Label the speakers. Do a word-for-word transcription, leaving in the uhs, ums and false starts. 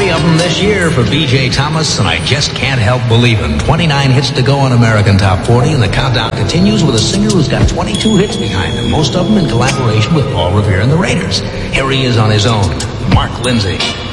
Speaker 1: forty of them this year for B J Thomas, and I just can't help believing. twenty-nine hits to go on American Top forty, and the countdown continues with a singer who's got twenty-two hits behind him, most of them in collaboration with Paul Revere and the Raiders. Here he is on his own, Mark Lindsay.